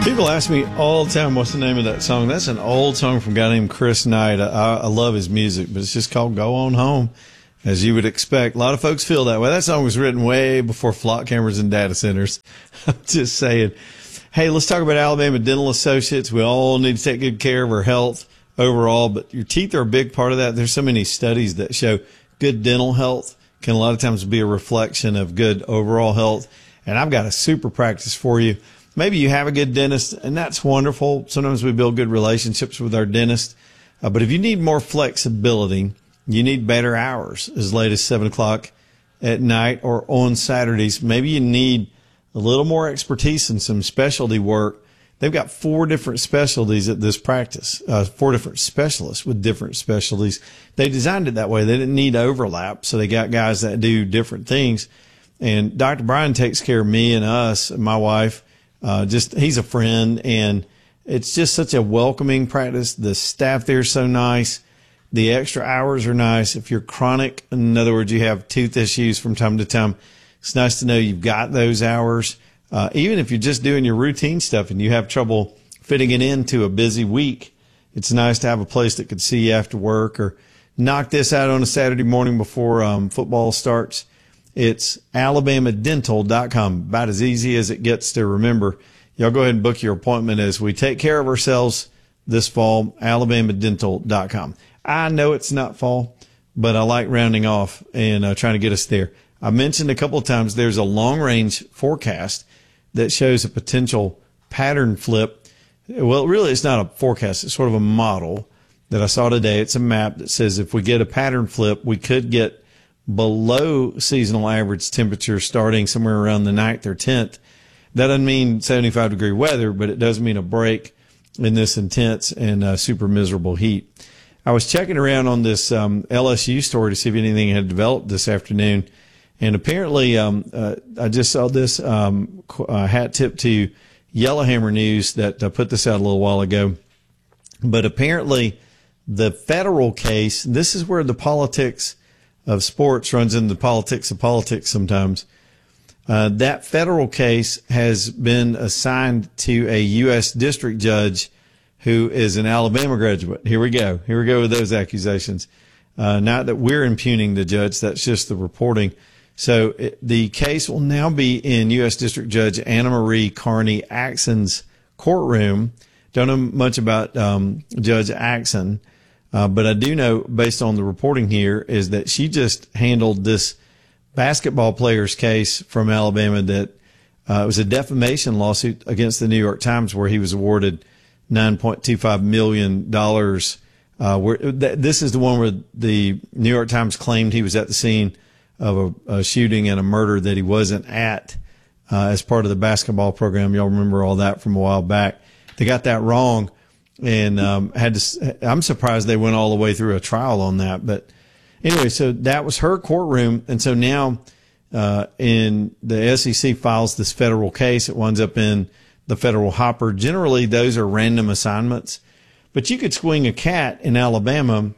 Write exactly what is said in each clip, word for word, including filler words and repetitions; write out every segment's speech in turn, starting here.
People ask me all the time, what's the name of that song? That's an old song from a guy named Chris Knight. I, I love his music, but it's just called Go On Home, as you would expect. A lot of folks feel that way. That song was written way before flock cameras and data centers. I'm just saying. Hey, let's talk about Alabama Dental Associates. We all need to take good care of our health overall, but your teeth are a big part of that. There's so many studies that show good dental health can a lot of times be a reflection of good overall health. And I've got a super practice for you. Maybe you have a good dentist, and that's wonderful. Sometimes we build good relationships with our dentist. Uh, but if you need more flexibility, you need better hours as late as seven o'clock at night or on Saturdays. Maybe you need a little more expertise and some specialty work. They've got four different specialties at this practice, uh, four different specialists with different specialties. They designed it that way. They didn't need overlap, so they got guys that do different things. And Doctor Brian takes care of me and us and my wife. Uh, just, he's a friend, and it's just such a welcoming practice. The staff there is so nice. The extra hours are nice. If you're chronic, in other words, you have tooth issues from time to time, it's nice to know you've got those hours. Uh, even if you're just doing your routine stuff and you have trouble fitting it into a busy week, it's nice to have a place that could see you after work or knock this out on a Saturday morning before um, football starts. It's alabama dental dot com. About as easy as it gets to remember. Y'all go ahead and book your appointment as we take care of ourselves this fall. alabama dental dot com. I know it's not fall, but I like rounding off and uh, trying to get us there. I mentioned a couple of times there's a long-range forecast that shows a potential pattern flip. Well, really, it's not a forecast. It's sort of a model that I saw today. It's a map that says if we get a pattern flip, we could get below seasonal average temperature starting somewhere around the ninth or tenth. That doesn't mean seventy-five degree weather, but it does mean a break in this intense and uh, super miserable heat. I was checking around on this um, L S U story to see if anything had developed this afternoon. And apparently, um, uh, I just saw this um, uh, hat tip to Yellowhammer News that uh, put this out a little while ago. But apparently, the federal case, this is where the politics of sports runs into the politics of politics sometimes. Uh, that federal case has been assigned to a U S district judge who is an Alabama graduate. Here we go. Here we go with those accusations. Uh, not that we're impugning the judge. That's just the reporting. So it, the case will now be in U S District Judge Anna Marie Carney Axon's courtroom. Don't know much about um, Judge Axon. Uh, but I do know, based on the reporting here, is that she just handled this basketball player's case from Alabama that uh, it was a defamation lawsuit against the New York Times where he was awarded nine point two five million dollars. Uh, where th- this is the one where the New York Times claimed he was at the scene of a, a shooting and a murder that he wasn't at uh, as part of the basketball program. Y'all remember all that from a while back. They got that wrong. And, um, had to, I'm surprised they went all the way through a trial on that. But anyway, so that was her courtroom. And so now, uh, in the S E C files this federal case, it winds up in the federal hopper. Generally, those are random assignments, but you could swing a cat in Alabama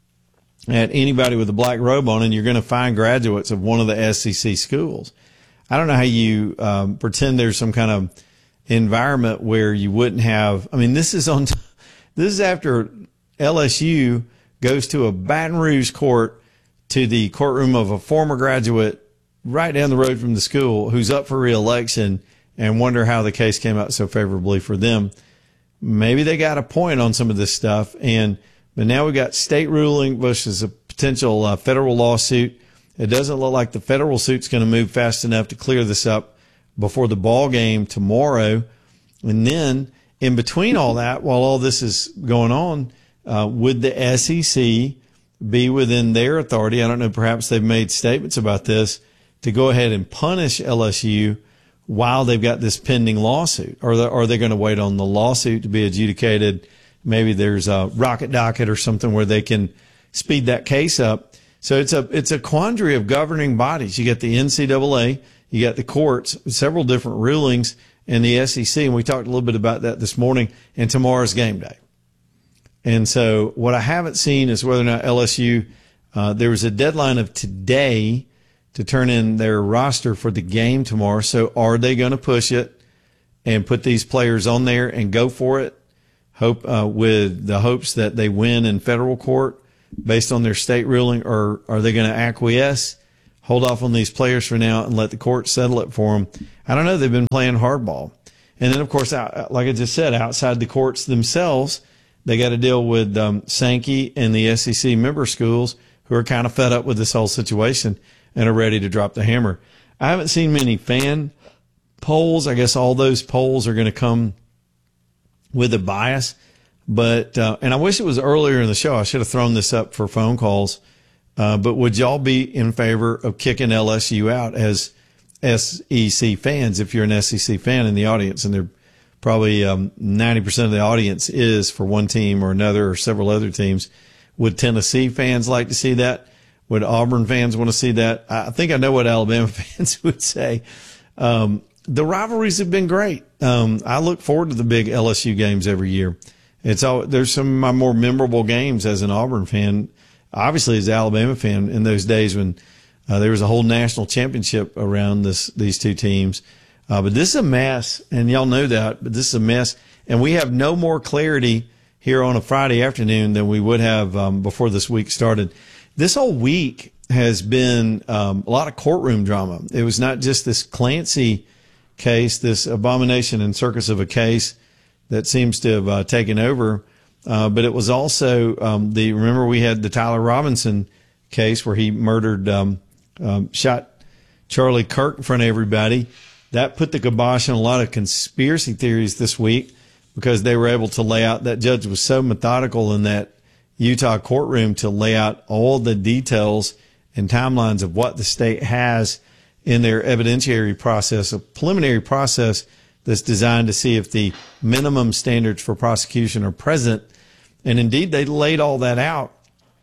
at anybody with a black robe on, and you're going to find graduates of one of the S E C schools. I don't know how you, um, pretend there's some kind of environment where you wouldn't have, I mean, this is on, t- This is after L S U goes to a Baton Rouge court to the courtroom of a former graduate right down the road from the school who's up for re-election and wonder how the case came out so favorably for them. Maybe they got a point on some of this stuff. And, but now we've got state ruling versus a potential uh, federal lawsuit. It doesn't look like the federal suit's going to move fast enough to clear this up before the ball game tomorrow. And then, in between all that, while all this is going on, uh, would the S E C be within their authority? I don't know, perhaps they've made statements about this to go ahead and punish L S U while they've got this pending lawsuit? Or are they going to wait on the lawsuit to be adjudicated? Maybe there's a rocket docket or something where they can speed that case up. So it's a, it's a quandary of governing bodies. You got the N C double A, you got the courts, several different rulings, and the S E C, and we talked a little bit about that this morning, and tomorrow's game day. And so what I haven't seen is whether or not L S U, uh, there was a deadline of today to turn in their roster for the game tomorrow. So are they going to push it and put these players on there and go for it. Hope uh, with the hopes that they win in federal court based on their state ruling, or are they going to acquiesce, hold off on these players for now, and let the court settle it for them? I don't know. They've been playing hardball. And then, of course, like I just said, outside the courts themselves, they got to deal with um, Sankey and the S E C member schools who are kind of fed up with this whole situation and are ready to drop the hammer. I haven't seen many fan polls. I guess all those polls are going to come with a bias. But uh, and I wish it was earlier in the show. I should have thrown this up for phone calls. Uh, but would y'all be in favor of kicking L S U out as S E C fans, if you're an S E C fan in the audience? And they're probably um, ninety percent of the audience is for one team or another or several other teams. Would Tennessee fans like to see that? Would Auburn fans want to see that? I think I know what Alabama fans would say. Um, the rivalries have been great. Um, I look forward to the big L S U games every year. It's all, there's some of my more memorable games as an Auburn fan, obviously as an Alabama fan, in those days when uh, there was a whole national championship around this these two teams. Uh, but this is a mess, and y'all know that, but this is a mess. And we have no more clarity here on a Friday afternoon than we would have um, before this week started. This whole week has been um, a lot of courtroom drama. It was not just this Clancy case, this abomination and circus of a case that seems to have uh, taken over, uh, but it was also um, the, remember we had the Tyler Robinson case where he murdered, um, um, shot Charlie Kirk in front of everybody. That put the kibosh on a lot of conspiracy theories this week because they were able to lay out, that judge was so methodical in that Utah courtroom to lay out all the details and timelines of what the state has in their evidentiary process, a preliminary process that's designed to see if the minimum standards for prosecution are present. And indeed, they laid all that out.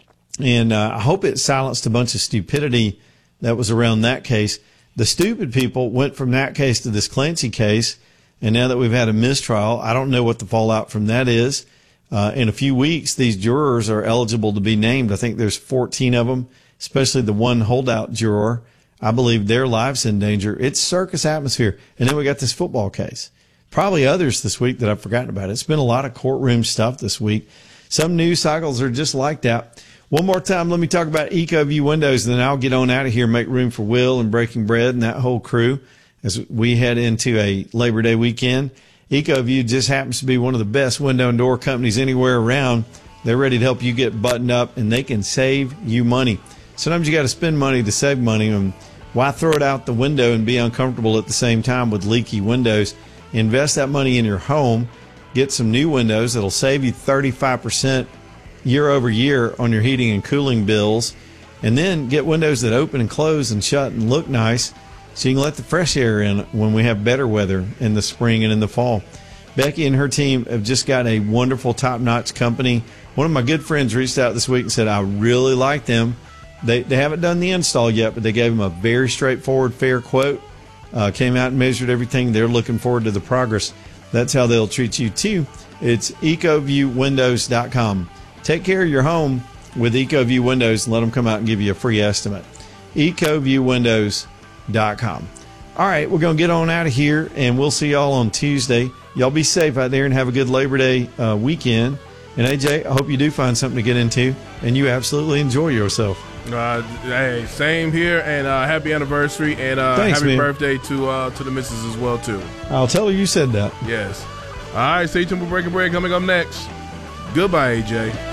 And uh, I hope it silenced a bunch of stupidity that was around that case. The stupid people went from that case to this Clancy case. And now that we've had a mistrial, I don't know what the fallout from that is. Uh, in a few weeks, these jurors are eligible to be named. I think there's fourteen of them, especially the one holdout juror. I believe their lives in danger. It's circus atmosphere. And then we got this football case. Probably others this week that I've forgotten about. It's been a lot of courtroom stuff this week. Some news cycles are just like that. One more time, let me talk about EcoView Windows, and then I'll get on out of here, make room for Will and Breaking Bread and that whole crew as we head into a Labor Day weekend. EcoView just happens to be one of the best window and door companies anywhere around. They're ready to help you get buttoned up, and they can save you money. Sometimes you got to spend money to save money, and why throw it out the window and be uncomfortable at the same time with leaky windows? Invest that money in your home. Get some new windows that'll save you thirty-five percent year over year on your heating and cooling bills. And then get windows that open and close and shut and look nice so you can let the fresh air in when we have better weather in the spring and in the fall. Becky and her team have just got a wonderful, top-notch company. One of my good friends reached out this week and said, I really like them. They they haven't done the install yet, but they gave them a very straightforward, fair quote. Uh, came out and measured everything. They're looking forward to the progress. That's how they'll treat you, too. It's eco view windows dot com. Take care of your home with EcoView Windows and let them come out and give you a free estimate. eco view windows dot com. All right, we're going to get on out of here, and we'll see y'all on Tuesday. Y'all be safe out there and have a good Labor Day uh, weekend. And, A J, I hope you do find something to get into, and you absolutely enjoy yourself. Uh, hey, same here, and uh, happy anniversary, and uh, Thanks, happy man. birthday to uh, to the missus as well, too. I'll tell her you said that. Yes. All right, stay tuned for Breaking Bread coming up next. Goodbye, A J.